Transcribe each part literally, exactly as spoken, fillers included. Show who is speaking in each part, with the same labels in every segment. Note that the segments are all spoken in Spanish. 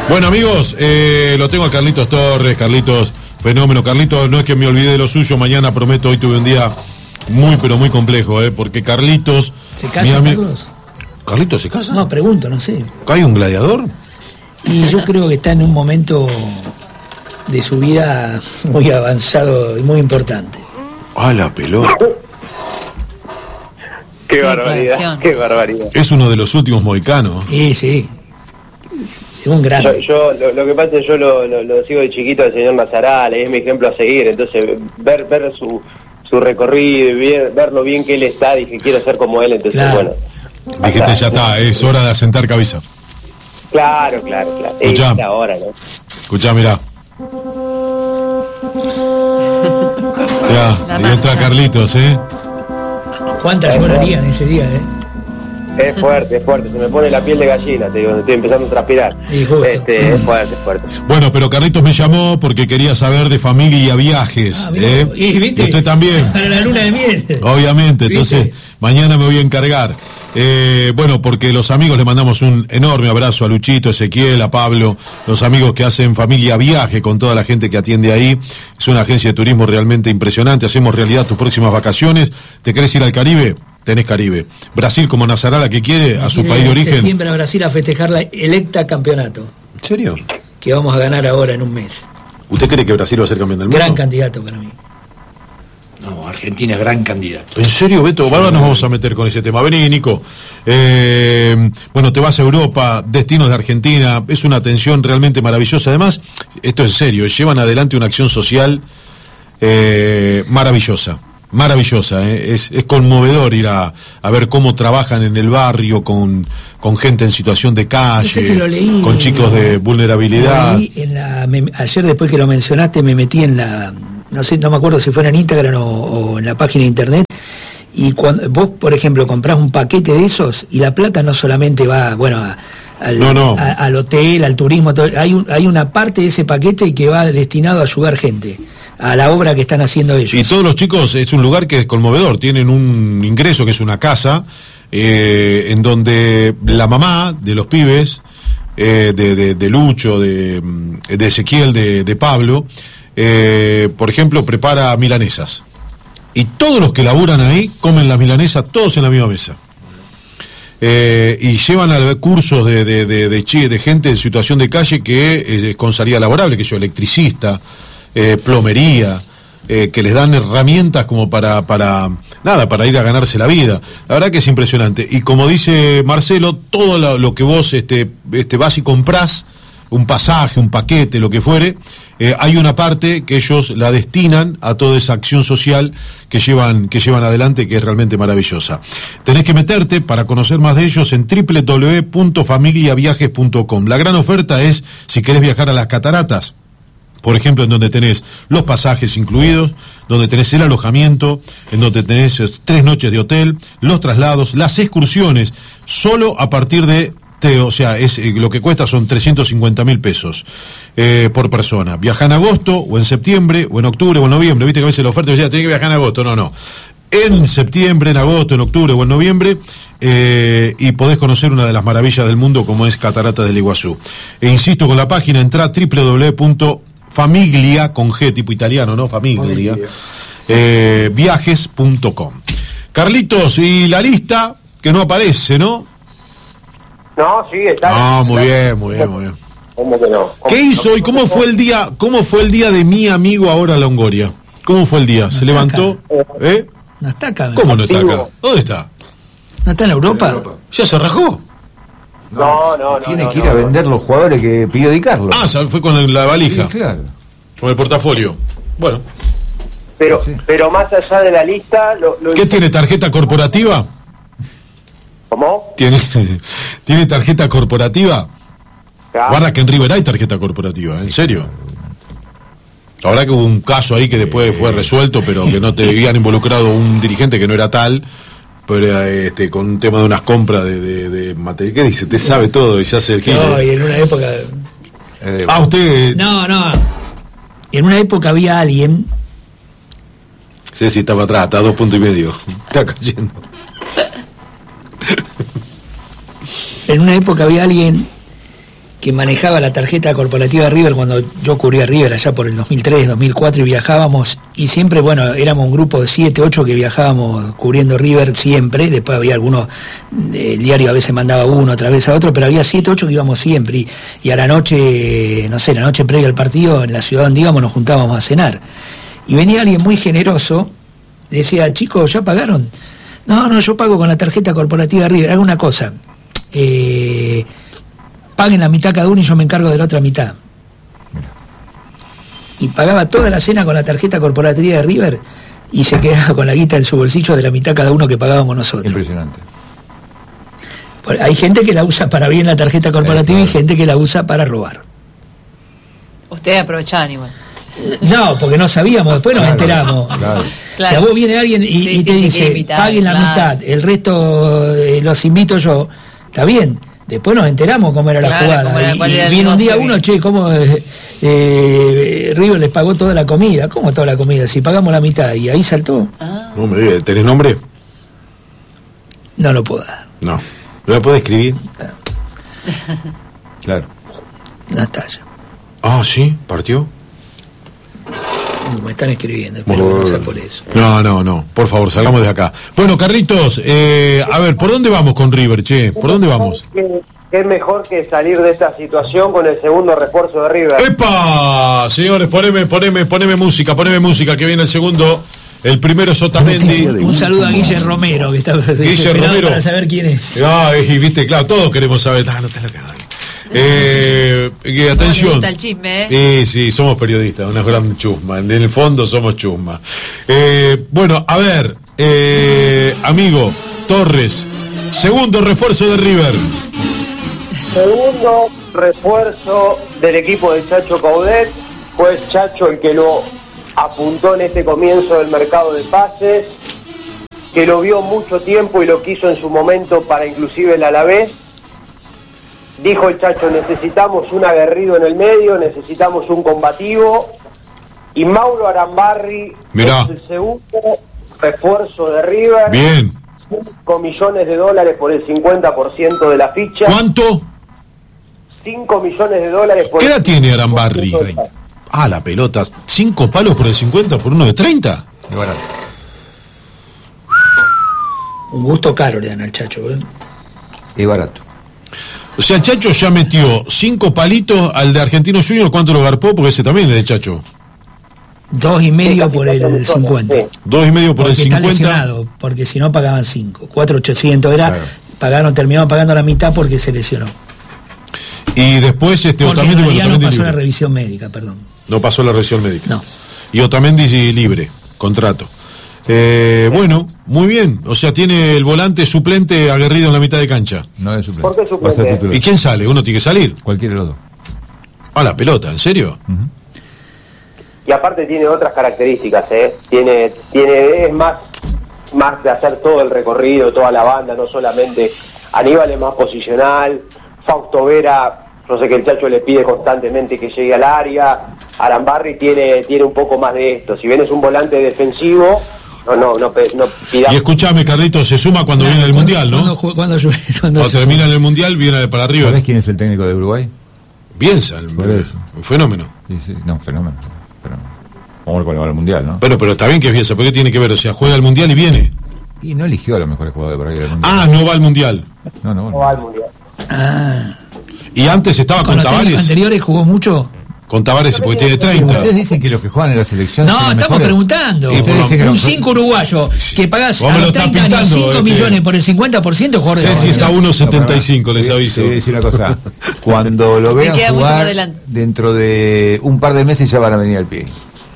Speaker 1: Bueno, amigos, eh, lo tengo a Carlitos Torres. Carlitos, fenómeno. Carlitos, no es que me olvide de lo suyo. Mañana prometo, hoy tuve un día muy, pero muy complejo, eh, porque Carlitos...
Speaker 2: ¿Se casan todos?
Speaker 1: ¿Carlitos se casa?
Speaker 2: No, pregunto, no sé.
Speaker 1: ¿Hay un gladiador?
Speaker 2: Y yo creo que está en un momento de su vida muy avanzado y muy importante.
Speaker 1: ¡Ah, la pelota!
Speaker 3: ¡Qué, qué barbaridad! ¡Qué barbaridad!
Speaker 1: Es uno de los últimos mohicanos.
Speaker 2: Sí, sí. Un gran.
Speaker 3: Yo, yo lo, lo que pasa es que yo lo, lo, lo sigo de chiquito al señor Nazaral, es mi ejemplo a seguir, entonces ver ver su, su recorrido, ver, ver lo bien que él está, dije, quiero ser como él, entonces claro. Bueno.
Speaker 1: Dijiste, ya está, es hora de asentar cabeza.
Speaker 3: Claro, claro, claro.
Speaker 1: Escuchá,
Speaker 3: es ahora, ¿no?
Speaker 1: Escuchá, mirá. Ya, y entra Carlitos, ¿eh?
Speaker 2: ¿Cuántas llorarían ese día, eh?
Speaker 3: Es fuerte, es fuerte, se me pone la piel de gallina, te digo, estoy empezando a transpirar. Este, es fuerte, es fuerte.
Speaker 1: Bueno, pero Carlitos me llamó porque quería saber de familia y viajes. Ah, ¿eh?
Speaker 2: ¿Y, ¿viste?
Speaker 1: ¿Y usted también?
Speaker 2: Para la luna de miel.
Speaker 1: Obviamente, entonces ¿viste? Mañana me voy a encargar. Eh, bueno, porque los amigos le mandamos un enorme abrazo a Luchito, Ezequiel, a Pablo, los amigos que hacen Familia Viaje con toda la gente que atiende ahí. Es una agencia de turismo realmente impresionante. Hacemos realidad tus próximas vacaciones. ¿Te querés ir al Caribe? Tenés Caribe. Brasil como Nazarala que quiere a su país de origen.
Speaker 2: Siempre a Brasil a festejar la electa campeonato.
Speaker 1: ¿En serio?
Speaker 2: Que vamos a ganar ahora en un mes.
Speaker 1: ¿Usted cree que Brasil va a ser campeón del mundo?
Speaker 2: Gran candidato para mí.
Speaker 4: No, Argentina es gran candidato.
Speaker 1: ¿En serio, Beto? Sí. Ahora nos vamos a meter con ese tema. Vení, Nico. Eh, bueno, te vas a Europa, destinos de Argentina. Es una atención realmente maravillosa. Además, esto es serio, llevan adelante una acción social eh, maravillosa. Maravillosa, ¿eh? es, es conmovedor ir a, a ver cómo trabajan en el barrio con, con gente en situación de calle,
Speaker 2: lo leí,
Speaker 1: con chicos de vulnerabilidad.
Speaker 2: Lo leí en la, me, ayer después que lo mencionaste me metí en la, no sé, no me acuerdo si fuera en Instagram o, o en la página de internet, y cuando vos, por ejemplo, comprás un paquete de esos y la plata no solamente va, bueno, a, al,
Speaker 1: no, no.
Speaker 2: A, al hotel, al turismo, todo, hay, un, hay una parte de ese paquete que va destinado a ayudar gente a la obra que están haciendo ellos.
Speaker 1: Y todos los chicos, es un lugar que es conmovedor, tienen un ingreso que es una casa, eh, en donde la mamá de los pibes, eh, de, de, de Lucho, de, de Ezequiel, de, de Pablo, eh, por ejemplo, prepara milanesas. Y todos los que laburan ahí comen las milanesas, todos en la misma mesa. Eh, y llevan a cursos de, de, de, de, de, de gente en situación de calle que eh, es con salida laborable, que yo, electricista, Eh, plomería, eh, que les dan herramientas como para, para, nada, para ir a ganarse la vida. La verdad que es impresionante. Y como dice Marcelo, todo lo, lo que vos este, este, vas y comprás, un pasaje, un paquete, lo que fuere, eh, hay una parte que ellos la destinan a toda esa acción social que llevan, que llevan adelante, que es realmente maravillosa. Tenés que meterte para conocer más de ellos en doble u doble u doble u punto familia viajes punto com. La gran oferta es si querés viajar a las cataratas, por ejemplo, en donde tenés los pasajes incluidos, donde tenés el alojamiento, en donde tenés tres noches de hotel, los traslados, las excursiones, solo a partir de, te, o sea, es eh, lo que cuesta son trescientos cincuenta mil pesos eh, por persona. Viaja en agosto, o en septiembre, o en octubre, o en noviembre. Viste que a veces la oferta decía, tenés que viajar en agosto. No, no. En septiembre, en agosto, en octubre o en noviembre, eh, y podés conocer una de las maravillas del mundo como es Cataratas del Iguazú. E insisto con la página, entrá doble u doble u doble u punto familia, con G, tipo italiano, ¿no? Familia, eh, viajes punto com. Carlitos, y la lista que no aparece, ¿no?
Speaker 3: No, sí, está.
Speaker 1: Ah, muy bien, muy bien, muy bien.
Speaker 3: ¿Cómo que no? ¿Cómo,
Speaker 1: ¿Qué hizo
Speaker 3: no,
Speaker 1: y cómo fue el día, cómo fue el día de mi amigo ahora Longoria? ¿Cómo fue el día? ¿Se levantó? ¿Eh?
Speaker 2: No está acá.
Speaker 1: ¿Cómo no está acá? ¿Dónde está?
Speaker 2: ¿No está en Europa?
Speaker 5: En Europa.
Speaker 1: ¿Ya se rajó?
Speaker 3: No, no, no.
Speaker 5: Tiene
Speaker 3: no,
Speaker 5: que ir
Speaker 3: no,
Speaker 5: a vender
Speaker 3: no.
Speaker 5: los jugadores que pidió Di Carlo.
Speaker 1: Ah, fue con la valija.
Speaker 5: Sí, claro.
Speaker 1: Con el portafolio. Bueno.
Speaker 3: Pero,
Speaker 5: Sí.
Speaker 3: pero más allá de la lista... Lo, lo
Speaker 1: ¿Qué tiene, tarjeta corporativa?
Speaker 3: ¿Cómo?
Speaker 1: ¿Tiene, ¿tiene tarjeta corporativa?
Speaker 3: Claro.
Speaker 1: Guarda que en River hay tarjeta corporativa, ¿en serio? Ahora que hubo un caso ahí que después fue resuelto, pero que no te habían involucrado un dirigente que no era tal, pero este, con un tema de unas compras de, de, de material. ¿Qué dice? Te sabe todo y se hace el gil.
Speaker 2: No, y en una época...
Speaker 5: Eh,
Speaker 1: Ah, usted...
Speaker 2: No, no. En una época había alguien...
Speaker 1: Sí, sí, estaba atrás, está a dos puntos y medio. Está cayendo.
Speaker 2: En una época había alguien que manejaba la tarjeta corporativa de River cuando yo cubría River allá por el dos mil tres, dos mil cuatro y viajábamos, y siempre, bueno, éramos un grupo de siete, ocho que viajábamos cubriendo River siempre, después había algunos, el diario a veces mandaba uno, otra vez a otro, pero había siete, ocho que íbamos siempre, y, y a la noche, no sé, la noche previa al partido, en la ciudad donde íbamos nos juntábamos a cenar, y venía alguien muy generoso, decía, chicos, ¿ya pagaron? No, no, yo pago con la tarjeta corporativa de River, haga una cosa, eh... paguen la mitad cada uno y yo me encargo de la otra mitad. Y pagaba toda la cena con la tarjeta corporativa de River y se quedaba con la guita en su bolsillo de la mitad cada uno que pagábamos nosotros.
Speaker 5: Impresionante.
Speaker 2: Hay gente que la usa para bien la tarjeta corporativa
Speaker 5: eh,
Speaker 2: y gente que la usa para robar.
Speaker 6: Ustedes aprovechaban igual.
Speaker 2: No, porque no sabíamos, después nos
Speaker 5: claro,
Speaker 2: enteramos.
Speaker 5: Claro.
Speaker 2: O sea, vos viene alguien y,
Speaker 6: sí,
Speaker 2: y te
Speaker 6: sí,
Speaker 2: dice,
Speaker 6: invitar,
Speaker 2: paguen la
Speaker 6: claro.
Speaker 2: mitad, el resto eh, los invito yo, está bien. Después nos enteramos cómo era la
Speaker 6: Claro,
Speaker 2: jugada.
Speaker 6: cómo era,
Speaker 2: y
Speaker 6: cuál era
Speaker 2: y
Speaker 6: el
Speaker 2: viene un día
Speaker 6: negocio,
Speaker 2: uno,
Speaker 6: bien.
Speaker 2: che, ¿cómo eh, eh, River les pagó toda la comida? ¿Cómo toda la comida? Si pagamos la mitad. Y ahí saltó.
Speaker 6: Ah.
Speaker 1: No me digas, ¿tenés nombre?
Speaker 2: No lo puedo dar.
Speaker 1: No. ¿No lo puedo escribir?
Speaker 5: Claro.
Speaker 2: No está ya.
Speaker 1: Ah, sí, partió.
Speaker 2: Me están escribiendo, espero que no sea por eso.
Speaker 1: No, no, no. Por favor, salgamos de acá. Bueno, Carlitos, eh, a ver, ¿por dónde vamos con River, che? ¿Por dónde vamos?
Speaker 3: ¿Qué, qué mejor que salir de esta situación con el segundo refuerzo de River?
Speaker 1: ¡Epa! Señores, poneme, poneme, poneme música, poneme música, que viene el segundo. El primero es Otamendi.
Speaker 2: Un saludo a Guille Romero, que está desesperado
Speaker 1: Romero.
Speaker 2: para saber quién es.
Speaker 1: Ay, viste, claro, todos queremos saber. Ah, no te la cagas. Eh, eh, atención.
Speaker 6: Me gusta el chisme, ¿eh?
Speaker 1: Sí, sí, somos periodistas, una gran chusma. En el fondo somos chusma. Eh, bueno, a ver, eh, amigo Torres, segundo refuerzo de River.
Speaker 3: Segundo refuerzo del equipo de Chacho Coudet. Fue Chacho el que lo apuntó en este comienzo del mercado de pases, que lo vio mucho tiempo y lo quiso en su momento para inclusive el Alavés. Dijo el Chacho, necesitamos un aguerrido en el medio, necesitamos un combativo, y Mauro Arambarri
Speaker 1: Mirá.
Speaker 3: es el segundo refuerzo de River.
Speaker 1: Bien.
Speaker 3: cinco millones de dólares por el cincuenta por ciento de la ficha.
Speaker 1: ¿Cuánto?
Speaker 3: cinco millones de dólares por
Speaker 1: ¿Qué
Speaker 3: el
Speaker 1: edad tiene
Speaker 3: cincuenta por
Speaker 1: Arambarri?
Speaker 3: ciento de la-
Speaker 1: Ah, la pelota. ¿Cinco palos por el cincuenta por uno de treinta?
Speaker 5: Y bueno,
Speaker 2: Un gusto caro le dan al Chacho, ¿eh?
Speaker 5: y barato.
Speaker 1: O sea, el Chacho ya metió cinco palitos al de Argentino Junior. ¿Cuánto lo garpó? Porque ese también es de Chacho.
Speaker 2: Dos y medio por el cincuenta.
Speaker 3: Sí.
Speaker 1: Dos y medio por
Speaker 2: Porque
Speaker 1: el
Speaker 2: está
Speaker 1: cincuenta.
Speaker 2: lesionado, porque si no pagaban cinco. Cuatro ochocientos era,
Speaker 5: Claro.
Speaker 2: pagaron, terminaron pagando la mitad porque se lesionó.
Speaker 1: Y después este
Speaker 2: Porque en
Speaker 1: Otamendi, bueno,
Speaker 2: realidad no
Speaker 1: Otamendi
Speaker 2: pasó la
Speaker 1: libre.
Speaker 2: revisión médica, perdón.
Speaker 1: No pasó la revisión médica.
Speaker 2: No.
Speaker 1: Y Otamendi libre, contrato. Eh, bueno, muy bien. O sea, tiene el volante suplente aguerrido en la mitad de cancha.
Speaker 5: No es suplente.
Speaker 3: ¿Por qué
Speaker 5: Va a ser
Speaker 3: suplente?
Speaker 5: titular.
Speaker 1: ¿Y quién sale? Uno tiene que salir.
Speaker 5: Cualquiera de los dos.
Speaker 1: Ah, la pelota, ¿en serio?
Speaker 3: Y aparte tiene otras características, ¿eh? Tiene, tiene, es más, más de hacer todo el recorrido, toda la banda, no solamente. Aníbal es más posicional, Fausto Vera, yo sé que el Chacho le pide constantemente que llegue al área, Arambarri tiene, tiene un poco más de esto. Si bien es un volante defensivo, no, no, no, pe- no pidamos.
Speaker 1: Y escúchame, Carlitos, se suma cuando viene el Mundial, ¿no?
Speaker 2: Cuando, jue- cuando, llueve- cuando
Speaker 1: Cuando
Speaker 2: se-
Speaker 1: termina el Mundial, viene para arriba.
Speaker 5: ¿Sabés quién es el técnico de Uruguay?
Speaker 1: Piensa, el,
Speaker 5: Por eso.
Speaker 1: un fenómeno.
Speaker 5: Sí, sí, no, fenómeno. Pero, vamos a ver cuál va al mundial, ¿no?
Speaker 1: Bueno, pero está bien que es Bielsa, ¿por qué tiene que ver? O sea, juega el Mundial y viene.
Speaker 5: Y no eligió a los mejores jugadores para ir al mundial.
Speaker 1: Ah, no va al Mundial.
Speaker 5: no, no,
Speaker 3: No va al
Speaker 5: bueno.
Speaker 3: Mundial.
Speaker 2: Ah,
Speaker 1: Y antes estaba
Speaker 2: con
Speaker 1: con
Speaker 2: los técnicos
Speaker 1: Tavares.
Speaker 2: anteriores jugó mucho.
Speaker 1: Con Tavares porque tiene treinta.
Speaker 5: Ustedes dicen que los que juegan en la selección
Speaker 2: No,
Speaker 5: son los
Speaker 2: estamos
Speaker 5: mejores.
Speaker 2: preguntando.
Speaker 5: Y ustedes dicen que
Speaker 2: Un
Speaker 5: no-
Speaker 2: cinco uruguayo que pagás
Speaker 1: Vos
Speaker 2: a
Speaker 1: me lo
Speaker 2: los
Speaker 1: estás
Speaker 2: treinta años
Speaker 1: pintando,
Speaker 2: cinco
Speaker 1: este.
Speaker 2: millones por el cincuenta por ciento, jugador de
Speaker 1: Ceci
Speaker 2: la
Speaker 1: está
Speaker 2: selección.
Speaker 1: uno setenta y cinco, les
Speaker 5: Te-
Speaker 1: aviso.
Speaker 5: Te voy a decir una cosa. Cuando lo
Speaker 6: Me
Speaker 5: vean
Speaker 6: queda mucho por
Speaker 5: jugar,
Speaker 6: delante.
Speaker 5: dentro de un par de meses ya van a venir al pie.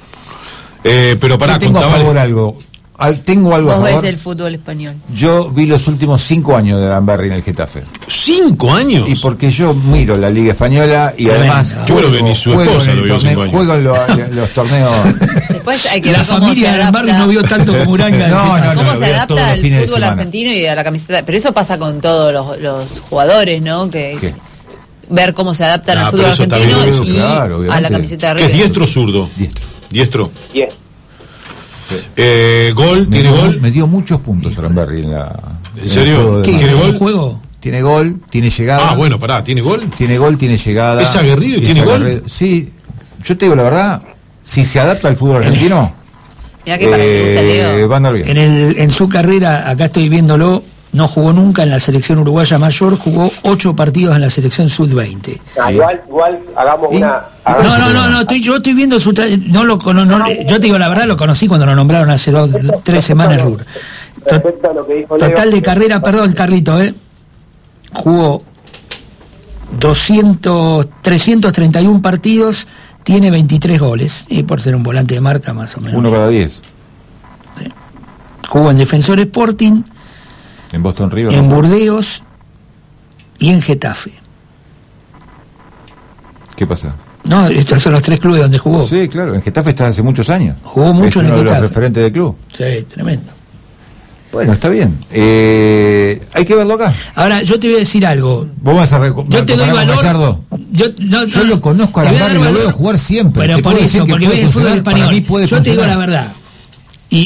Speaker 1: Eh, pero pará,
Speaker 5: Yo tengo
Speaker 1: con
Speaker 5: a favor
Speaker 1: Tavares.
Speaker 5: algo. Al, tengo algo a
Speaker 6: Vos
Speaker 5: favor.
Speaker 6: ves el fútbol español.
Speaker 5: Yo vi los últimos cinco años de Arambarri en el Getafe.
Speaker 1: ¿Cinco años?
Speaker 5: Y porque yo miro la Liga Española y
Speaker 2: Tremendo.
Speaker 5: además.
Speaker 1: Yo creo que ni su
Speaker 5: juego
Speaker 1: esposa
Speaker 5: en
Speaker 1: lo
Speaker 5: el
Speaker 1: vio
Speaker 5: torneo-
Speaker 1: cinco años.
Speaker 5: Juego en lo- los torneos.
Speaker 6: Después hay que
Speaker 2: La
Speaker 6: ver cómo
Speaker 2: familia
Speaker 6: se
Speaker 2: de Arambarri
Speaker 6: adapta.
Speaker 2: no vio tanto como Uranga.
Speaker 5: No, no, no.
Speaker 6: ¿Cómo
Speaker 5: lo
Speaker 6: se
Speaker 5: veo todos
Speaker 6: adapta
Speaker 5: los
Speaker 6: al
Speaker 5: fines de
Speaker 6: fútbol
Speaker 5: semana.
Speaker 6: argentino y a la camiseta? Pero eso pasa con todos los, los jugadores, ¿no? Que
Speaker 5: ¿Qué?
Speaker 6: ver cómo se adaptan
Speaker 1: Ah,
Speaker 6: al
Speaker 1: pero
Speaker 6: fútbol
Speaker 1: eso está
Speaker 6: argentino
Speaker 1: bien,
Speaker 6: y
Speaker 5: claro,
Speaker 6: a la
Speaker 5: obviamente.
Speaker 6: camiseta de
Speaker 1: ¿Qué es
Speaker 6: River.
Speaker 1: diestro o zurdo?
Speaker 5: Diestro.
Speaker 1: Diestro.
Speaker 3: Bien.
Speaker 1: Eh, gol,
Speaker 5: Me
Speaker 1: tiene
Speaker 5: dio,
Speaker 1: gol.
Speaker 5: me dio muchos puntos Arambarri en la.
Speaker 1: ¿En
Speaker 5: el
Speaker 1: serio?
Speaker 5: juego de-
Speaker 2: ¿Qué?
Speaker 1: ¿Tiene
Speaker 2: ¿El
Speaker 1: gol?
Speaker 2: juego?
Speaker 7: tiene gol, tiene llegada.
Speaker 1: Ah, bueno, pará, ¿tiene gol?
Speaker 7: Tiene gol, tiene llegada.
Speaker 1: ¿Es aguerrido y tiene gol?
Speaker 7: Aguerrido. Sí, yo te digo la verdad, si se adapta al fútbol argentino,
Speaker 6: Mirá que para que gusta,
Speaker 7: eh,
Speaker 6: Leo.
Speaker 7: va a andar bien.
Speaker 2: En, el, en su carrera, acá estoy viéndolo, no jugó nunca en la selección uruguaya mayor, jugó ocho partidos en la selección sub veinte.
Speaker 3: Ah, igual, igual hagamos
Speaker 7: ¿Y?
Speaker 3: una...
Speaker 2: No,
Speaker 3: hagamos
Speaker 2: no, no, no, estoy, yo estoy viendo su... tra- No lo, cono- no, yo te digo la verdad, lo conocí cuando lo nombraron hace dos, tres semanas, Rur. To-
Speaker 3: Respecto a lo que dijo Leo,
Speaker 2: Total de carrera, perdón, Carlito, ¿eh? Jugó doscientos, trescientos treinta y uno partidos, tiene veintitrés goles, y por ser un volante de marca más o menos.
Speaker 7: Uno cada diez.
Speaker 2: Sí. Jugó en Defensor Sporting,
Speaker 7: En Boston River.
Speaker 2: en
Speaker 7: ¿no?
Speaker 2: Burdeos y en Getafe.
Speaker 7: ¿Qué pasa?
Speaker 2: No, estos son los tres clubes donde jugó.
Speaker 7: Sí, claro, en Getafe está hace muchos años.
Speaker 2: Jugó mucho
Speaker 7: es
Speaker 2: en el
Speaker 7: uno de los
Speaker 2: Getafe.
Speaker 7: referentes del club.
Speaker 2: Sí, tremendo.
Speaker 7: Bueno, está bien. Eh, hay que verlo acá.
Speaker 2: Ahora, yo te voy a decir algo.
Speaker 7: Vos vas a reco-
Speaker 2: Yo te doy
Speaker 7: comparar con
Speaker 2: valor.
Speaker 7: Gallardo.
Speaker 2: Yo, no,
Speaker 7: Yo
Speaker 2: no,
Speaker 7: lo conozco a
Speaker 2: te voy dar
Speaker 7: Arambarri, lo
Speaker 2: valor,
Speaker 7: veo jugar siempre.
Speaker 2: Pero
Speaker 7: Te
Speaker 2: por
Speaker 7: puedo decir
Speaker 2: eso,
Speaker 7: que
Speaker 2: porque
Speaker 7: puede
Speaker 2: ve el fútbol
Speaker 7: funcionar, para
Speaker 2: español.
Speaker 7: mí puede
Speaker 2: Yo te digo
Speaker 7: funcionar.
Speaker 2: la verdad. Y,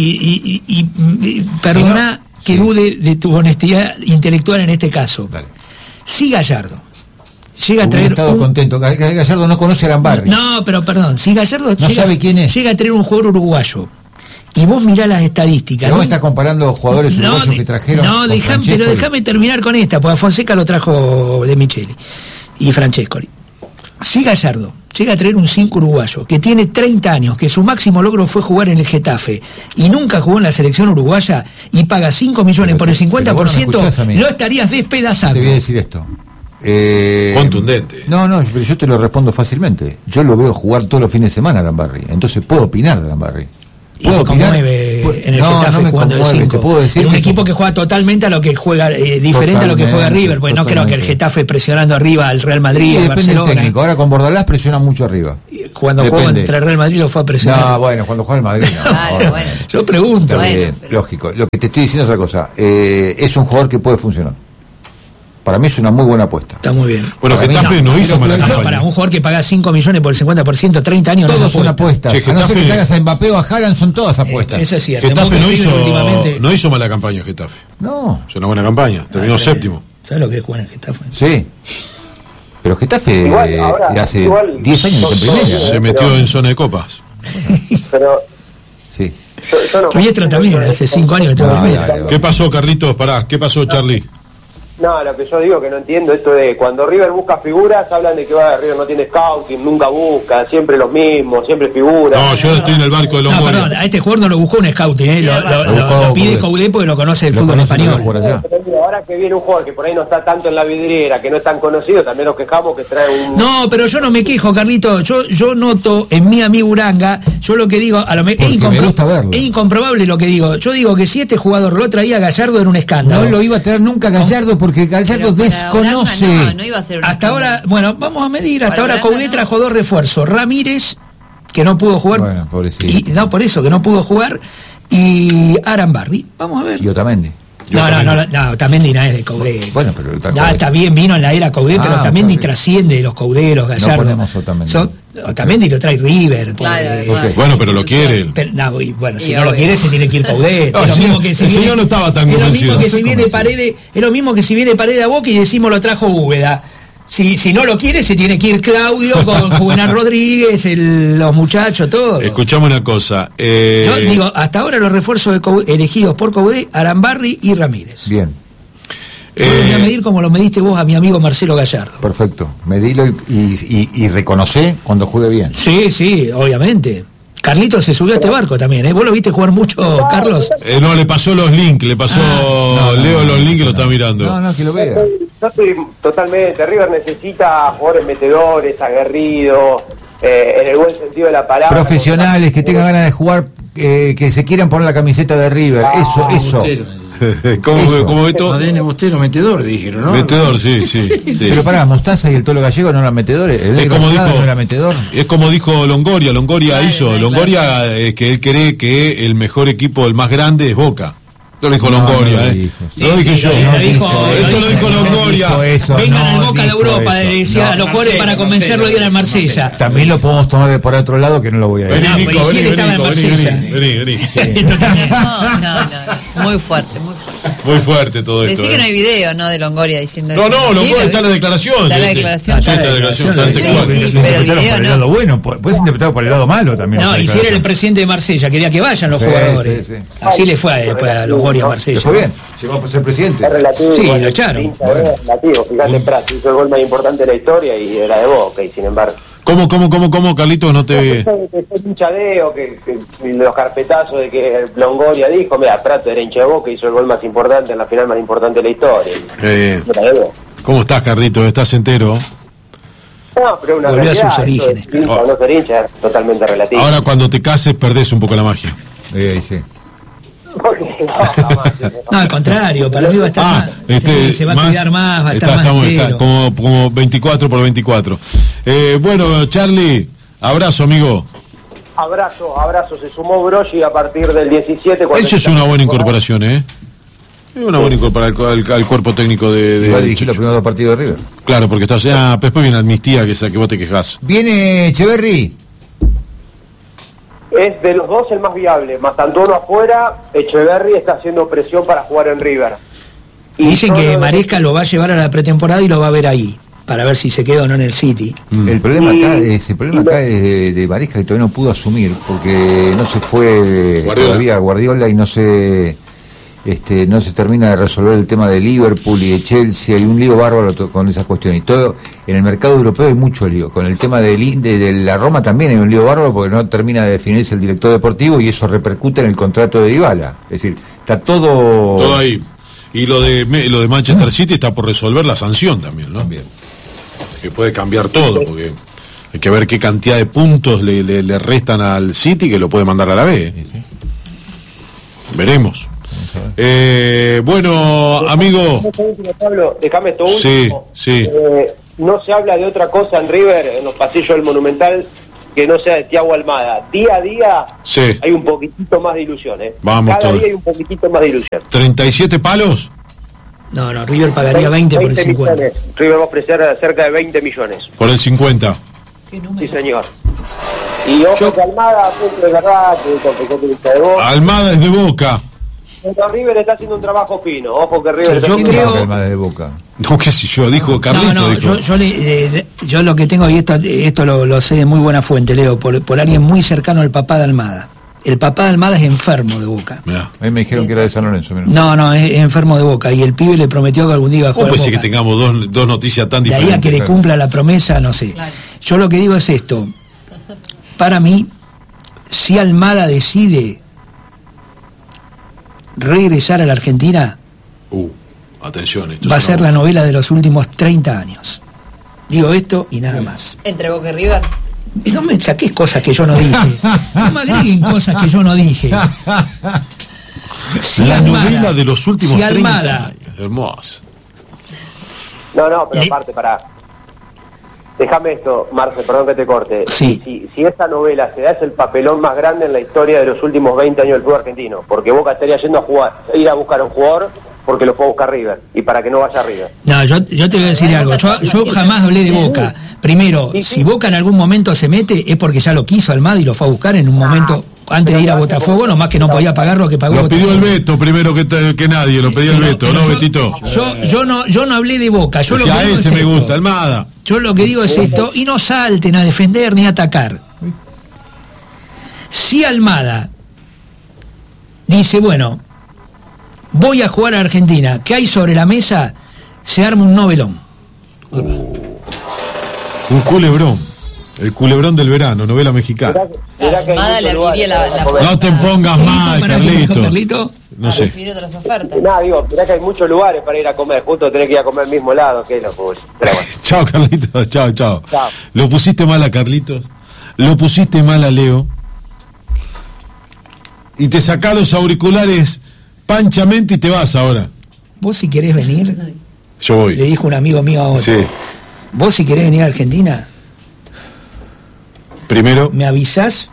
Speaker 2: y, y, y, y- y perdona
Speaker 7: Si
Speaker 2: que
Speaker 7: no, sí.
Speaker 2: dude de tu honestidad intelectual en este caso.
Speaker 7: Dale.
Speaker 2: Si Gallardo llega a
Speaker 7: Hubiera
Speaker 2: traer
Speaker 7: estado
Speaker 2: un-
Speaker 7: contento. Ga- Ga- Gallardo no conoce a Arambarri.
Speaker 2: No, pero perdón, si Gallardo
Speaker 7: No
Speaker 2: llega,
Speaker 7: sabe quién es.
Speaker 2: llega a traer un jugador uruguayo y vos mirás las estadísticas.
Speaker 7: ¿No
Speaker 2: ¿no?
Speaker 7: estás comparando jugadores uruguayos
Speaker 2: de-
Speaker 7: que trajeron?
Speaker 2: No,
Speaker 7: con
Speaker 2: dejame,
Speaker 7: Francescoli?
Speaker 2: pero déjame terminar con esta, porque a Fonseca lo trajo de Micheli y Francescoli. Si Gallardo llega a traer un cinco uruguayo que tiene treinta años, que su máximo logro fue jugar en el Getafe y nunca jugó en la selección uruguaya y paga cinco millones
Speaker 7: Pero
Speaker 2: por
Speaker 7: te-
Speaker 2: el cincuenta por
Speaker 7: pero vos no me
Speaker 2: ciento,
Speaker 7: escuchás a mí.
Speaker 2: lo estarías despedazando.
Speaker 7: Te voy a decir esto. Eh,
Speaker 1: Contundente.
Speaker 7: No, no, pero yo te lo respondo fácilmente. Yo lo veo jugar todos los fines de semana a Arambarri. Entonces puedo opinar de Arambarri.
Speaker 2: Y te conmueve
Speaker 7: Pu-
Speaker 2: en el
Speaker 7: no,
Speaker 2: Getafe
Speaker 7: no me
Speaker 2: jugando de
Speaker 7: conmueve,
Speaker 2: cinco.
Speaker 7: te puedo decir
Speaker 2: En un
Speaker 7: que
Speaker 2: equipo
Speaker 7: son-
Speaker 2: que juega totalmente a lo que juega, eh, diferente a lo que juega
Speaker 7: Totalmente,
Speaker 2: River, pues no creo que el
Speaker 7: totalmente.
Speaker 2: Getafe presionando arriba al Real Madrid,
Speaker 7: Sí,
Speaker 2: al
Speaker 7: depende del
Speaker 2: Barcelona.
Speaker 7: técnico. Ahora con Bordalás presiona mucho arriba.
Speaker 2: Cuando jugó
Speaker 7: Depende.
Speaker 2: contra el Real Madrid lo fue a presionar.
Speaker 7: No, bueno, cuando juega el Madrid. No.
Speaker 6: Claro, bueno.
Speaker 2: Yo pregunto.
Speaker 7: Está
Speaker 6: Bueno,
Speaker 7: bien,
Speaker 6: pero-
Speaker 7: lógico. Lo que te estoy diciendo es otra cosa. Eh, es un jugador que puede funcionar. Para mí es una muy buena apuesta.
Speaker 2: Está muy bien.
Speaker 1: Bueno,
Speaker 7: Para mí
Speaker 1: Getafe
Speaker 7: no,
Speaker 1: no, hizo
Speaker 7: pero-
Speaker 1: mala
Speaker 7: pero-
Speaker 2: No,
Speaker 1: campaña.
Speaker 2: para un jugador que paga cinco millones por el cincuenta por ciento, treinta años, no
Speaker 7: Todos
Speaker 2: es
Speaker 7: son
Speaker 2: apuesta.
Speaker 7: apuestas.
Speaker 1: Che,
Speaker 7: a no ser que
Speaker 1: Getafe-
Speaker 7: te hagas a Mbappé o a Haaland, son todas apuestas.
Speaker 2: Eh, eso es cierto.
Speaker 1: Getafe
Speaker 2: Boca
Speaker 1: no
Speaker 2: River
Speaker 1: hizo,
Speaker 2: últimamente.
Speaker 1: no hizo mala campaña Getafe.
Speaker 7: No,
Speaker 1: Es una buena campaña. Terminó
Speaker 2: Ah,
Speaker 1: séptimo.
Speaker 2: ¿Sabes lo que es jugar en Getafe?
Speaker 7: sí. Pero Getafe
Speaker 3: Igual,
Speaker 7: eh,
Speaker 3: ahora,
Speaker 7: hace
Speaker 3: igual,
Speaker 7: diez años que está en
Speaker 3: son-
Speaker 7: primera.
Speaker 3: son-
Speaker 1: Se metió en zona de copas.
Speaker 3: pero
Speaker 7: Sí.
Speaker 3: yo, yo no...
Speaker 2: Riestra también, hace cinco años que está en
Speaker 7: No,
Speaker 2: primera.
Speaker 7: dale,
Speaker 1: ¿Qué pasó, Carlitos? Pará, ¿qué pasó, Charlie?
Speaker 3: No, lo que yo digo que no entiendo esto de cuando River busca figuras, hablan de que va, River no tiene scouting, nunca busca, siempre los mismos, siempre figuras.
Speaker 1: No, yo estoy en el barco de
Speaker 2: No,
Speaker 1: Longoria.
Speaker 2: perdón, a este jugador no lo buscó un scouting, ¿eh? lo, lo-
Speaker 7: Lo
Speaker 2: lo-
Speaker 7: buscó
Speaker 2: lo pide
Speaker 7: Coudet.
Speaker 2: Coudet porque lo conoce el
Speaker 7: Lo
Speaker 2: fútbol
Speaker 7: conoce, lo
Speaker 2: español.
Speaker 7: ve jugar allá.
Speaker 3: Pero digo, ahora que viene un jugador que por ahí no está tanto en la vidriera, que no es tan conocido, también nos quejamos que trae un...
Speaker 2: No, pero yo no me quejo, Carlito. Yo yo noto en mi amigo Uranga, yo lo que digo, a lo me- es,
Speaker 7: Porque me
Speaker 2: incompro-
Speaker 7: gusta verlo.
Speaker 2: es incomprobable lo que digo. Yo digo que si este jugador lo traía Gallardo era un escándalo.
Speaker 7: No lo iba a traer nunca Gallardo porque Gallardo
Speaker 6: Pero para
Speaker 7: desconoce.
Speaker 6: Uranga No, no iba a ser un
Speaker 2: Hasta
Speaker 6: escándalo.
Speaker 2: ahora, bueno, vamos a medir. Hasta
Speaker 6: Para
Speaker 2: ahora
Speaker 6: Uranga
Speaker 2: Coudet
Speaker 6: no.
Speaker 2: trajo dos refuerzos. Ramírez, que no pudo jugar.
Speaker 7: Bueno, pobrecito.
Speaker 2: Y, no, por eso, que no pudo jugar. Y Arambarri. Vamos a ver.
Speaker 7: Y Otamendi.
Speaker 2: No, no, no, no, no, también no es de Coudet.
Speaker 7: Bueno, pero el trajo
Speaker 2: Ya,
Speaker 7: de-
Speaker 2: está bien, vino en la era Coudet,
Speaker 7: Ah,
Speaker 2: pero también
Speaker 7: está bien.
Speaker 2: trasciende los Couderos, Gallardo.
Speaker 7: ponemos Otamendi.
Speaker 2: Son- Otamendi lo trae River.
Speaker 6: Claro,
Speaker 2: porque-
Speaker 6: bueno.
Speaker 1: Bueno, pero lo quiere.
Speaker 2: Pero, no, y bueno, si
Speaker 6: Y
Speaker 2: no lo
Speaker 6: obvio.
Speaker 2: quiere se tiene que ir Coudet.
Speaker 1: No,
Speaker 2: es lo
Speaker 1: sí,
Speaker 2: mismo que si
Speaker 1: el
Speaker 2: viene,
Speaker 1: señor no estaba tan
Speaker 2: es lo
Speaker 1: convencido.
Speaker 2: mismo que
Speaker 7: No
Speaker 2: si
Speaker 7: estoy
Speaker 2: viene
Speaker 7: convencido.
Speaker 2: Paredes, es lo mismo que si viene Paredes a Boca y decimos lo trajo Úbeda. Si, si no lo quiere, se tiene que ir Claudio con Juvenal Rodríguez, el- los muchachos, todo.
Speaker 1: Escuchame una cosa. Eh,
Speaker 2: Yo digo, hasta ahora los refuerzos de Coudet- elegidos por Coudet, Arambarri y Ramírez.
Speaker 7: Bien,
Speaker 2: Yo lo voy a
Speaker 1: eh,
Speaker 2: medir como lo mediste vos a mi amigo Marcelo Gallardo.
Speaker 7: perfecto. Medilo y, y, y, y reconoce cuando juegue bien.
Speaker 2: Sí, sí, obviamente. Carlitos se subió a este barco también, ¿eh? ¿Vos lo viste jugar mucho, Carlos?
Speaker 1: eh, no, le pasó los links, le pasó
Speaker 2: Ah,
Speaker 7: no,
Speaker 1: Leo
Speaker 7: no,
Speaker 1: los
Speaker 7: no,
Speaker 1: links y lo
Speaker 7: no.
Speaker 1: está mirando.
Speaker 7: No, no, que lo
Speaker 3: Yo
Speaker 7: vea.
Speaker 3: estoy, yo estoy totalmente, River necesita jugadores metedores, aguerridos, eh, en el buen sentido de la palabra.
Speaker 7: Profesionales que tengan ganas de jugar, eh, que se quieran poner la camiseta de River. Eso, eso.
Speaker 4: Bostero.
Speaker 1: ¿Cómo,
Speaker 7: Eso.
Speaker 1: cómo Beto?
Speaker 4: A D N Bostero, metedor, dijeron, ¿no?
Speaker 1: Metedor, sí, sí. sí.
Speaker 7: Pero pará, Mostaza y el Tolo Gallego no eran metedores. El
Speaker 1: Es
Speaker 7: Negro
Speaker 1: como
Speaker 7: Estrada
Speaker 1: dijo,
Speaker 7: no era metedor.
Speaker 1: es como dijo Longoria, Longoria
Speaker 6: Claro,
Speaker 1: hizo,
Speaker 6: no hay
Speaker 1: Longoria es que él cree que el mejor equipo, el más grande es Boca. Esto lo dijo
Speaker 7: No,
Speaker 1: Longoria,
Speaker 7: no lo
Speaker 1: ¿eh?
Speaker 7: dijo, sí.
Speaker 1: Lo dije
Speaker 2: Sí,
Speaker 1: yo.
Speaker 2: sí, lo dijo-
Speaker 1: Esto lo dijo
Speaker 7: no
Speaker 1: Longoria.
Speaker 7: dijo eso,
Speaker 2: Vengan
Speaker 7: no
Speaker 2: al Boca de
Speaker 7: dijo
Speaker 2: Europa,
Speaker 7: eso.
Speaker 2: decía a los jugadores para convencerlo de ir al Marsella.
Speaker 7: También lo podemos tomar de por otro lado que no lo voy a
Speaker 1: Vení,
Speaker 7: decir.
Speaker 2: No,
Speaker 1: Nico,
Speaker 2: pues si
Speaker 1: vení,
Speaker 2: él estaba
Speaker 1: vení,
Speaker 2: en
Speaker 1: Nico, vení,
Speaker 2: Marsella.
Speaker 1: vení, vení, vení.
Speaker 6: No, no, no, no. Muy fuerte, muy fuerte.
Speaker 1: Muy fuerte todo esto.
Speaker 6: Decí que
Speaker 1: eh.
Speaker 6: no hay video, ¿no? De Longoria diciendo
Speaker 1: No,
Speaker 6: eso.
Speaker 1: no,
Speaker 6: Sí,
Speaker 1: Longoria
Speaker 6: lo
Speaker 1: está en la
Speaker 6: vi.
Speaker 1: declaración.
Speaker 6: Está en la
Speaker 1: Sí, sí.
Speaker 6: declaración.
Speaker 1: Sí, está en la declaración. Está en
Speaker 6: Sí,
Speaker 1: textual.
Speaker 6: sí,
Speaker 4: Lo
Speaker 6: pero el
Speaker 4: interpretaron
Speaker 6: video
Speaker 4: por el
Speaker 6: no.
Speaker 4: lado bueno, pu- puedes interpretarlo por el lado malo también.
Speaker 2: No,
Speaker 4: esa
Speaker 2: y si era el
Speaker 4: declaración.
Speaker 2: presidente de Marsella, quería que vayan los
Speaker 4: Sí,
Speaker 2: jugadores.
Speaker 4: sí, sí.
Speaker 2: Así le fue a, después a Longoria a
Speaker 7: Le
Speaker 2: Marsella.
Speaker 7: fue bien, llegó a ser presidente.
Speaker 3: Es relativo.
Speaker 2: Sí,
Speaker 3: igual,
Speaker 2: lo echaron.
Speaker 3: el hincha es relativo. Fíjate, Prat hizo el gol más importante de la historia y era de Boca, y sin embargo.
Speaker 1: ¿Cómo, cómo, cómo, cómo, Carlitos? No te...
Speaker 3: Es un chadeo, que, que los carpetazos de que Longoria dijo, mira, Prato era hincha de Boca, hizo el gol más importante en la final más importante de la historia.
Speaker 1: Eh,
Speaker 3: Era de Boca.
Speaker 1: ¿Cómo estás, Carlitos? ¿Estás entero?
Speaker 3: No, pero una
Speaker 2: Volvió a
Speaker 3: realidad,
Speaker 2: sus orígenes,
Speaker 3: eso de hincha o no ser hincha es totalmente relativo.
Speaker 1: Ahora cuando te cases perdés un poco la magia.
Speaker 7: Eh, sí.
Speaker 3: Porque no, jamás.
Speaker 2: No, al contrario, para mí va a estar
Speaker 1: Ah,
Speaker 2: más,
Speaker 1: este,
Speaker 2: sí, se va a
Speaker 1: más-
Speaker 2: cuidar más, va a estar
Speaker 1: está-
Speaker 2: más
Speaker 1: estamos- está
Speaker 2: entero.
Speaker 1: como, como veinticuatro por veinticuatro. Eh, bueno, Charlie, abrazo, amigo.
Speaker 3: Abrazo, abrazo. Se sumó Broggi a partir del diecisiete. cuando
Speaker 1: Eso es
Speaker 3: se-
Speaker 1: una buena incorporación, ¿eh? Es una buena incorporación al, al- al cuerpo técnico de... de
Speaker 7: Va a dirigir los primeros dos partidos de River.
Speaker 1: Claro, porque estás... Ah, después viene Amnistía, que es a que vos te quejás.
Speaker 7: Viene Echeverry.
Speaker 3: Es de los dos el más viable. Mastantuono afuera, Echeverry está haciendo presión para jugar en River. Y
Speaker 2: Dicen que
Speaker 3: solo-
Speaker 2: Maresca lo va a llevar a la pretemporada y lo va a ver ahí, para ver si se queda o no en el City.
Speaker 1: Mm.
Speaker 7: El problema
Speaker 3: Y-
Speaker 7: acá es, el problema acá es de, de Maresca, que todavía no pudo asumir, porque no se fue
Speaker 1: Guardiola.
Speaker 7: todavía Guardiola y no se este no se termina de resolver el tema de Liverpool y de Chelsea. Hay un lío bárbaro to- con esas cuestiones. Y todo en el mercado europeo hay mucho lío. Con el tema del in- de, de la Roma también hay un lío bárbaro porque no termina de definirse el director deportivo y eso repercute en el contrato de Dybala. Es decir, está todo...
Speaker 1: Todo ahí. Y lo de Me- lo de Manchester City está por resolver la sanción también, ¿no?
Speaker 7: También.
Speaker 1: Que puede cambiar todo, porque hay que ver qué cantidad de puntos le, le, le restan al City que lo puede mandar a la B. ¿eh?
Speaker 7: Sí, sí.
Speaker 1: Veremos. Eh, bueno, amigo.
Speaker 3: Pablo, déjame esto
Speaker 1: Sí,
Speaker 3: último.
Speaker 1: sí.
Speaker 3: Eh, no se habla de otra cosa en River, en los pasillos del Monumental, que no sea de Thiago Almada. Día a día
Speaker 1: Sí.
Speaker 3: hay un poquitito más de ilusión, ¿eh?
Speaker 1: Vamos
Speaker 3: Cada
Speaker 1: todos.
Speaker 3: día hay un poquitito más de ilusión.
Speaker 1: ¿treinta y siete palos?
Speaker 2: No, no, River pagaría veinte por el cincuenta.
Speaker 3: millones. River va a ofrecer cerca de veinte millones.
Speaker 1: Por el cincuenta.
Speaker 6: Qué
Speaker 3: Sí,
Speaker 6: número.
Speaker 3: señor. Y ojo que Almada, punto de verdad, que confesó que hincha de Boca.
Speaker 1: Almada es de Boca.
Speaker 3: Pero River está haciendo un trabajo fino. Ojo que River
Speaker 2: Sí,
Speaker 3: está
Speaker 2: yo
Speaker 3: haciendo-
Speaker 2: creo-
Speaker 7: Problema de Boca.
Speaker 1: No, qué sé yo, dijo Carlito.
Speaker 2: No, no,
Speaker 1: dijo.
Speaker 2: yo, yo, le- eh, yo lo que tengo, y esto, esto lo, lo sé de muy buena fuente, Leo, por, por alguien muy cercano al papá de Almada. El papá de Almada es enfermo de Boca.
Speaker 1: Mirá.
Speaker 7: A mí me dijeron que era de San Lorenzo. mirá.
Speaker 2: No, no, es, es enfermo de Boca. Y el pibe le prometió que algún día iba a
Speaker 1: ¿Cómo
Speaker 2: jugar
Speaker 1: puede ser que
Speaker 2: Boca.
Speaker 1: tengamos dos, dos noticias tan
Speaker 2: De ahí
Speaker 1: diferentes?
Speaker 2: a que le
Speaker 1: claro?
Speaker 2: cumpla la promesa, no sé.
Speaker 6: Claro.
Speaker 2: Yo lo que digo es esto. Para mí, si Almada decide regresar a la Argentina,
Speaker 1: Uh, atención, esto
Speaker 2: va a
Speaker 1: es
Speaker 2: ser
Speaker 1: una-
Speaker 2: la novela de los últimos treinta años. Digo esto y nada más.
Speaker 6: Entre Boca y River.
Speaker 2: Y no me saques cosas que yo no dije. No me agreguen cosas que yo no dije. Si
Speaker 1: La
Speaker 2: Almada-
Speaker 1: novela de los últimos
Speaker 2: si
Speaker 1: treinta
Speaker 2: Almada
Speaker 1: años. Hermoso.
Speaker 3: No, no, pero
Speaker 2: Le-
Speaker 3: aparte, para. Déjame esto, Marce, perdón que te corte.
Speaker 2: Sí.
Speaker 3: Si, si esta novela se da, es el papelón más grande en la historia de los últimos veinte años del fútbol argentino. Porque Boca estaría yendo a jugar, ir a buscar a un jugador porque lo fue a buscar River. Y para que no vaya a River.
Speaker 2: No, yo, yo te voy a decir algo. Yo, yo jamás hablé de Boca. Primero, si Boca en algún momento se mete, es porque ya lo quiso Almada y lo fue a buscar en un momento antes de ir a Botafogo, nomás que no podía pagar lo que pagó
Speaker 1: Lo pidió el
Speaker 2: Botafogo.
Speaker 1: Beto primero que, te- que nadie, lo pidió el
Speaker 2: Pero-
Speaker 1: Beto,
Speaker 2: pero
Speaker 1: ¿no,
Speaker 2: yo-
Speaker 1: Betito?
Speaker 2: Yo, yo no, yo no hablé de Boca. Yo lo
Speaker 1: Si
Speaker 2: que
Speaker 1: a
Speaker 2: digo
Speaker 1: ese
Speaker 2: es
Speaker 1: me
Speaker 2: esto.
Speaker 1: gusta, Almada.
Speaker 2: Yo lo que digo es esto, y no salten a defender ni a atacar. Si Almada dice, bueno, voy a jugar a Argentina, ¿qué hay sobre la mesa? Se arma un novelón.
Speaker 1: Un culebrón. El culebrón del verano, novela mexicana.
Speaker 3: Mirá que hay
Speaker 6: Almada le
Speaker 3: muchos
Speaker 6: abriría
Speaker 3: lugares
Speaker 6: la-
Speaker 3: para
Speaker 6: la-
Speaker 1: No te pongas mal,
Speaker 2: ¿Para qué dijo
Speaker 1: Carlito.
Speaker 2: Carlito?
Speaker 1: No
Speaker 6: a
Speaker 1: sé.
Speaker 6: recibir otras ofertas.
Speaker 3: Nada, digo, mirá que hay muchos lugares para ir a comer. Justo tenés que ir a comer al mismo lado, que es lo que... Pero bueno.
Speaker 1: Chao, Carlitos. Chao, chao.
Speaker 3: Chao.
Speaker 1: Lo pusiste mal a Carlitos. Lo pusiste mal a Leo. Y te sacás los auriculares panchamente y te vas ahora.
Speaker 2: Vos si querés venir,
Speaker 1: Yo voy.
Speaker 2: le dijo un amigo mío a otro,
Speaker 1: Sí.
Speaker 2: vos si querés venir a Argentina,
Speaker 1: Primero.
Speaker 2: me avisás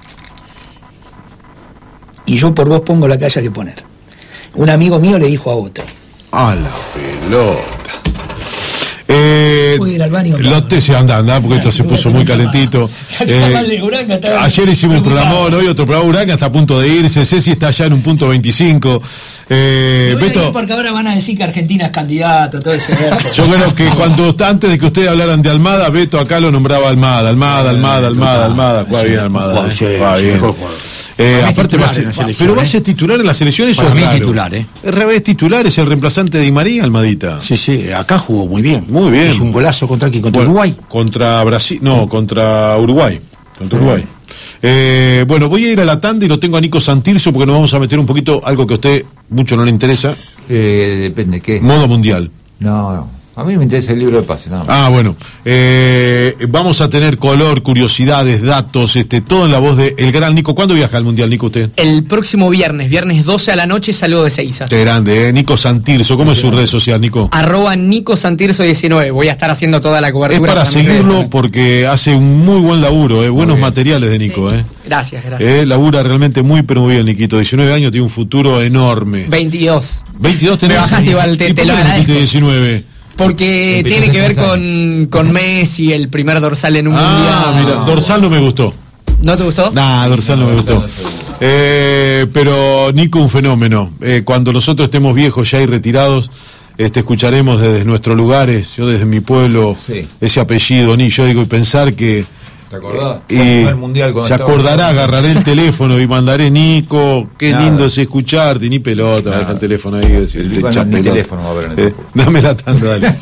Speaker 2: y yo por vos pongo la que haya que poner. Un amigo mío le dijo a otro.
Speaker 1: A la pelota. Eh,
Speaker 2: ¿Puedo ir al baño?
Speaker 1: Lo te se anda, anda, porque esto se puso muy calentito. Eh, ayer hicimos un programón, hoy otro programa. Uranga está a punto de irse. Ceci está ya en un punto veinticinco. Eh, Beto,
Speaker 2: porque ahora van a decir que Argentina es candidato, todo ese verso.
Speaker 1: Yo creo que cuando antes de que ustedes hablaran de Almada, Beto acá lo nombraba Almada, Almada, Almada, Almada, Almada. Juega bien Almada. Juega bien. Eh, aparte va a ser, pero va a ser titular en las elecciones.
Speaker 8: Para
Speaker 1: o
Speaker 8: mí
Speaker 1: es
Speaker 8: es
Speaker 1: raro?
Speaker 8: titular, ¿eh?
Speaker 1: El revés titular es el reemplazante de Di María, Almadita.
Speaker 8: Sí, sí, acá jugó muy bien.
Speaker 1: Muy bien.
Speaker 8: Es un golazo contra aquí, contra
Speaker 1: Bueno,
Speaker 8: Uruguay.
Speaker 1: Contra Brasil, no, contra Uruguay. Contra Uruguay. Eh, bueno, voy a ir a la tanda y lo tengo a Nico Santirso porque nos vamos a meter un poquito algo que a usted mucho no le interesa.
Speaker 7: Eh, depende, ¿qué?
Speaker 1: Modo mundial.
Speaker 7: No, no. A mí me interesa el libro de pase, nada más.
Speaker 1: Ah, bueno. Eh, vamos a tener color, curiosidades, datos, este, todo en la voz de el gran Nico. ¿Cuándo viaja al mundial, Nico, usted?
Speaker 9: El próximo viernes, viernes doce a la noche, salgo de Seiza.
Speaker 1: Qué grande, ¿eh? Nico Santirso. ¿Cómo es su red social, Nico?
Speaker 9: Arroba Nico Santirso diecinueve. Voy a estar haciendo toda la
Speaker 1: Es
Speaker 9: cobertura.
Speaker 1: para
Speaker 9: mis redes
Speaker 1: seguirlo
Speaker 9: también.
Speaker 1: porque hace un muy buen laburo, ¿eh? Buenos materiales de Nico,
Speaker 6: Sí.
Speaker 1: ¿eh?
Speaker 9: Gracias, gracias.
Speaker 1: Eh, labura realmente muy, pero muy bien, Niquito. diecinueve años, tiene un futuro enorme.
Speaker 9: veintidós.
Speaker 1: veintidós tenés.
Speaker 9: Me bajaste igual, te-
Speaker 1: ¿Y
Speaker 9: te
Speaker 1: por
Speaker 9: lo
Speaker 1: qué no
Speaker 9: agradezco.
Speaker 1: dijiste diecinueve?
Speaker 9: Porque
Speaker 7: Empezó
Speaker 9: tiene que
Speaker 7: a
Speaker 9: ver
Speaker 7: pasar.
Speaker 9: con, con Messi, el primer dorsal en un
Speaker 1: Ah,
Speaker 9: mundial.
Speaker 1: mira, dorsal no me gustó.
Speaker 9: ¿No te gustó?
Speaker 1: Nah, dorsal no me gustó. Eh, pero Nico, un fenómeno. Eh, cuando nosotros estemos viejos ya y retirados, este, escucharemos desde nuestros lugares, yo desde mi pueblo,
Speaker 7: Sí.
Speaker 1: ese apellido, ni yo digo, y pensar que
Speaker 7: ¿Te acordás?
Speaker 1: y
Speaker 7: Fue el primer mundial cuando
Speaker 1: se
Speaker 7: estaba-
Speaker 1: acordará, agarraré el teléfono y mandaré Nico, qué
Speaker 7: Nada.
Speaker 1: lindo es escucharte, ni pelota,
Speaker 7: Nada.
Speaker 1: deja el teléfono ahí. Decir,
Speaker 7: El
Speaker 1: te
Speaker 7: Nico
Speaker 1: echa
Speaker 7: no, ni
Speaker 1: pelota.
Speaker 7: teléfono va a haber en ese
Speaker 1: Eh, dame la tanda, dale.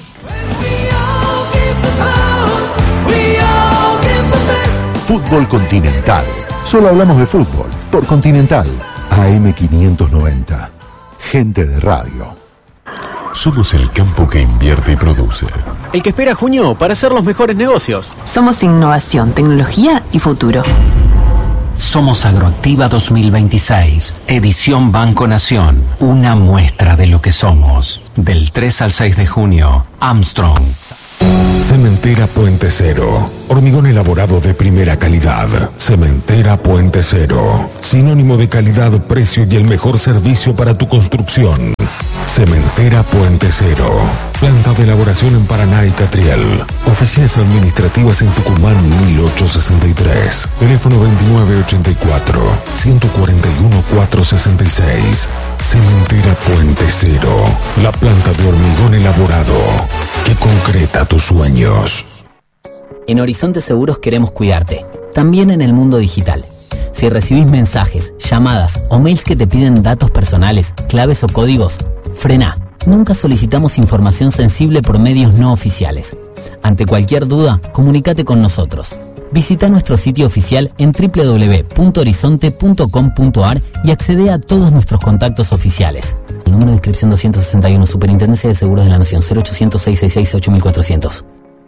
Speaker 10: Fútbol Continental. Solo hablamos de fútbol. Por Continental. A M quinientos noventa. Gente de radio. Somos el campo que invierte y produce.
Speaker 11: El que espera junio para hacer los mejores negocios.
Speaker 12: Somos innovación, tecnología y futuro.
Speaker 13: Somos Agroactiva dos mil veintiséis, edición Banco Nación, una muestra de lo que somos. Del tres al seis de junio, Armstrong.
Speaker 10: Cementera Puente Cero. Hormigón elaborado de primera calidad. Cementera Puente Cero. Sinónimo de calidad, precio y el mejor servicio para tu construcción. Cementera Puente Cero. Planta de elaboración en Paraná y Catriel. Oficinas administrativas en Tucumán mil ochocientos sesenta y tres. Teléfono veintinueve ochenta y cuatro, ciento cuarenta y uno, cuatrocientos sesenta y seis. Cementera Puente Cero. La planta de hormigón elaborado que concreta tus sueños.
Speaker 14: En Horizonte Seguros queremos cuidarte, también en el mundo digital. Si recibís mensajes, llamadas o mails que te piden datos personales, claves o códigos, frená. Nunca solicitamos información sensible por medios no oficiales. Ante cualquier duda, comunícate con nosotros. Visita nuestro sitio oficial en doble u doble u doble u punto horizonte punto com punto a r y accede a todos nuestros contactos oficiales. El número de inscripción doscientos sesenta y uno, Superintendencia de Seguros de la Nación, cero ochocientos, seiscientos sesenta y seis, ocho mil cuatrocientos.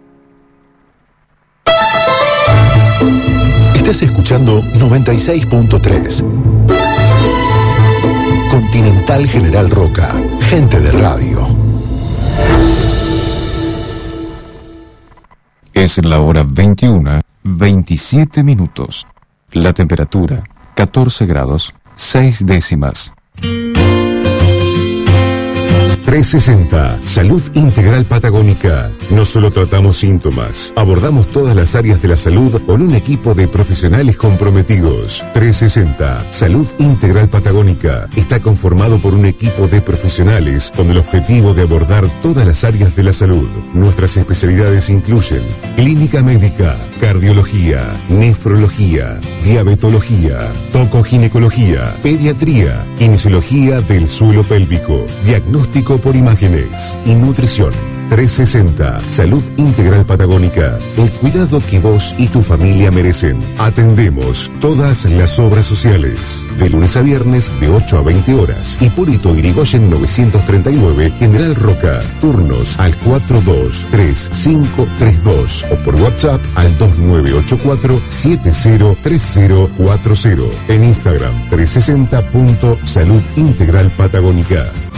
Speaker 10: Estás escuchando noventa y seis punto tres. Continental General Roca. Gente de radio.
Speaker 15: Es la hora veintiuna, veintisiete minutos. La temperatura, catorce grados, seis décimas.
Speaker 10: trescientos sesenta, Salud Integral Patagónica. No solo tratamos síntomas, abordamos todas las áreas de la salud con un equipo de profesionales comprometidos. trescientos sesenta, Salud Integral Patagónica. Está conformado por un equipo de profesionales con el objetivo de abordar todas las áreas de la salud. Nuestras especialidades incluyen clínica médica, cardiología, nefrología, diabetología, tocoginecología, pediatría, kinesiología del suelo pélvico, diagnóstico por imágenes y nutrición. trescientos sesenta, Salud Integral Patagónica. El cuidado que vos y tu familia merecen. Atendemos todas las obras sociales. De lunes a viernes de ocho a veinte horas. Hipólito Yrigoyen novecientos treinta y nueve, General Roca. Turnos al cuatro dos tres cinco tres dos o por WhatsApp al dos nueve ocho cuatro siete cero tres cero cuatro cero. En Instagram trescientos sesenta punto Salud Integral Patagónica.